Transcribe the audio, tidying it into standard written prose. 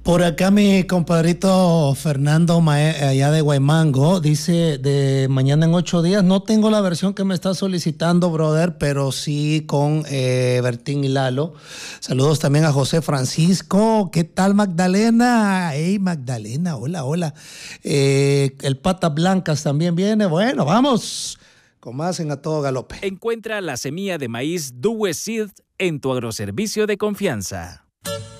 Por acá mi compadrito Fernando allá de Guaymango dice de mañana en 8 días. No tengo la versión que me está solicitando, brother, pero sí con Bertín y Lalo. Saludos también a José Francisco. ¿Qué tal, Magdalena? Hey, Magdalena, hola, hola. El Pata Blancas también viene. Bueno, vamos con más en A Todo Galope. Encuentra la semilla de maíz Due Seed en tu agroservicio de confianza.